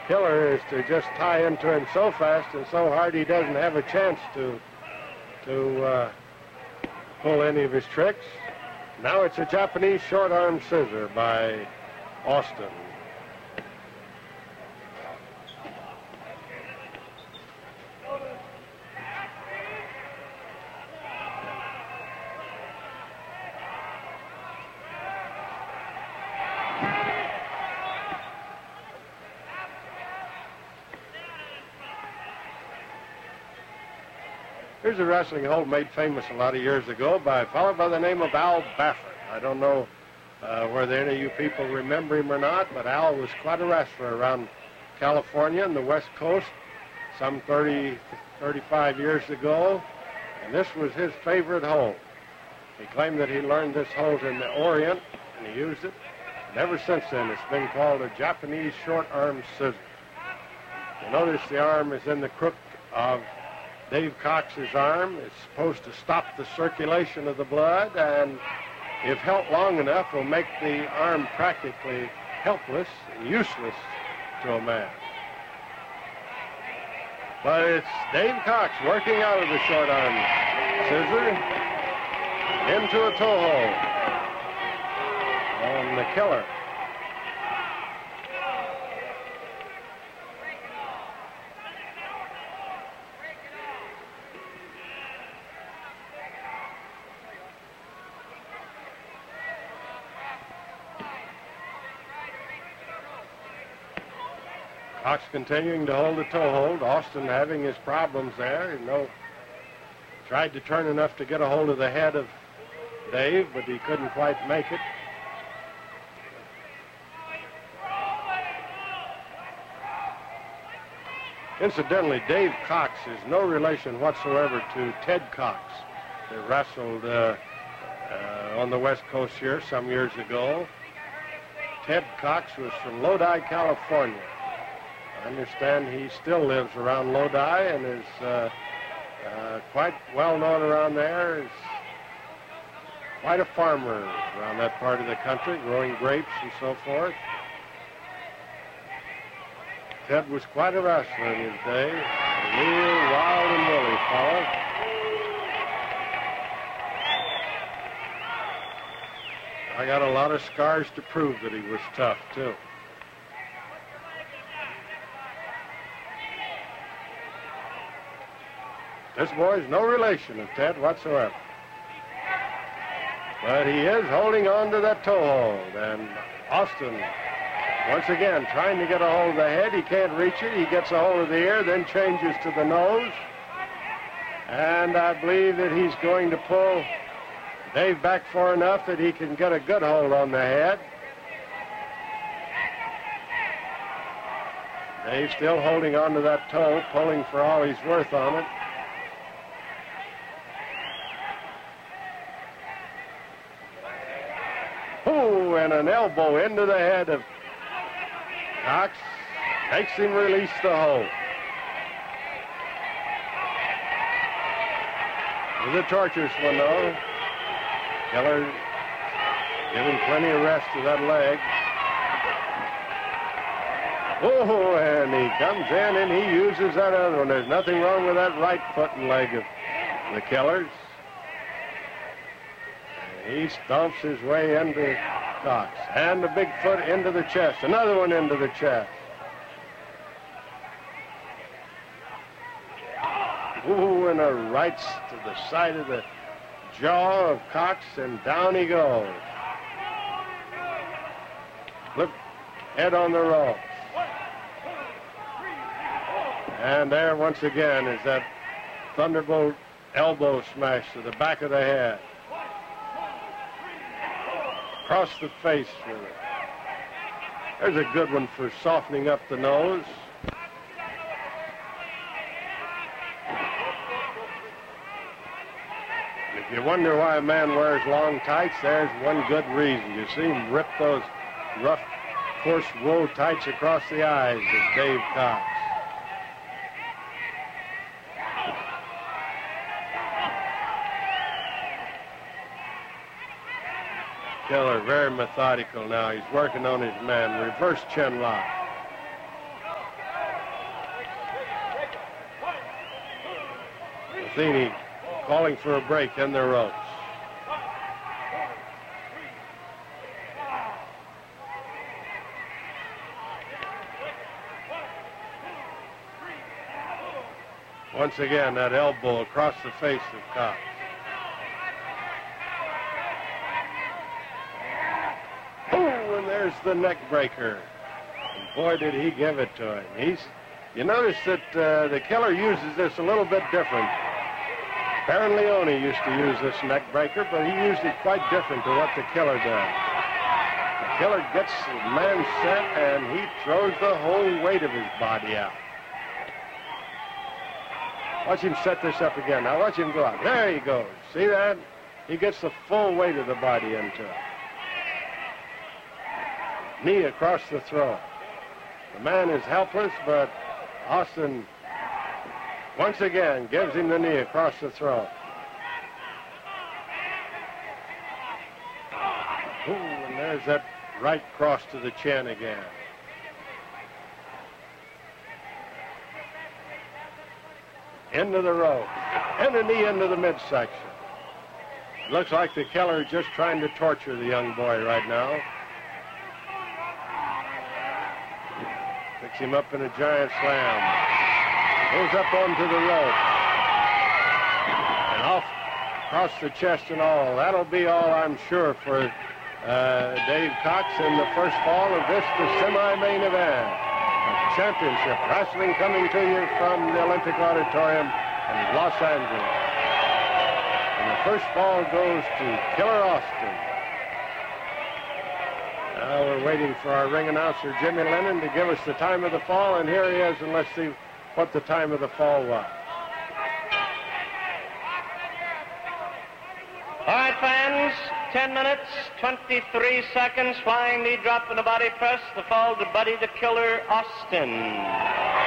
Killer is to just tie into him so fast and so hard he doesn't have a chance to pull any of his tricks. Now it's a Japanese short arm scissor by Austin. Here's a wrestling hold made famous a lot of years ago by a fellow by the name of Al Baffert. I don't know whether any of you people remember him or not, but Al was quite a wrestler around California and the West Coast some 30, 35 years ago, and this was his favorite hold. He claimed that he learned this hold in the Orient, and he used it, and ever since then it's been called a Japanese short arm scissor. You notice the arm is in the crook of Dave Cox's arm. Is supposed to stop the circulation of the blood, and if held long enough will make the arm practically helpless and useless to a man. But it's Dave Cox working out of the short arm scissor into a toe hold on the Killer. Cox continuing to hold the toe hold. Austin having his problems there. Tried to turn enough to get a hold of the head of Dave, but he couldn't quite make it. Incidentally, Dave Cox is no relation whatsoever to Ted Cox. They wrestled on the West Coast here some years ago. Ted Cox was from Lodi, California. I understand he still lives around Lodi and is quite well known around there. Is quite a farmer around that part of the country, growing grapes and so forth. Ted was quite a wrestler in his day, a real wild and woolly fellow. I got a lot of scars to prove that he was tough, too. This boy is no relation of Ted whatsoever. But he is holding on to that toe hold, and Austin, once again, trying to get a hold of the head. He can't reach it. He gets a hold of the ear, then changes to the nose. And I believe that he's going to pull Dave back far enough that he can get a good hold on the head. Dave still holding on to that toe, pulling for all he's worth on it. Ooh, and an elbow into the head of Cox. Makes him release the hold. It was a torturous one, though. Killer giving plenty of rest to that leg. Oh, and he comes in and he uses that other one. There's nothing wrong with that right foot and leg of the Killer's. And he stomps his way into Cox. And the big foot into the chest. Another one into the chest. Ooh, and a right to the side of the jaw of Cox, and down he goes. Flip head on the rope. And there once again is that thunderbolt elbow smash to the back of the head. Across the face with it. There's a good one for softening up the nose. If you wonder why a man wears long tights, there's one good reason. You see him rip those rough, coarse wool tights across the eyes of Dave Cox. Killer very methodical now. He's working on his man. Reverse chin lock. Matheny calling for a break in the ropes. Once again, that elbow across the face of Cox. Oh, and there's the neck breaker. And boy, did he give it to him. You notice that the Killer uses this a little bit different. Baron Leone used to use this neck breaker, but he used it quite different to what the Killer does. The Killer gets the man set, and he throws the whole weight of his body out. Watch him set this up again. Now watch him go out. There he goes. See that? He gets the full weight of the body into it. Knee across the throat. The man is helpless, but Austin once again gives him the knee across the throat. Ooh, and there's that right cross to the chin again. Into the rope, and a knee into the midsection. It looks like the Killer is just trying to torture the young boy right now. Picks him up in a giant slam. Goes up onto the rope. And off across the chest and all. That'll be all, I'm sure, for Dave Cox in the first fall of this, the semi-main event. Championship Wrestling coming to you from the Olympic Auditorium in Los Angeles. And the first ball goes to Killer Austin. Now we're waiting for our ring announcer, Jimmy Lennon, to give us the time of the fall, and here he is, and let's see what the time of the fall was. All right, fans, 10 minutes, 23 seconds, flying knee drop and a body press, the fall to Buddy the Killer Austin.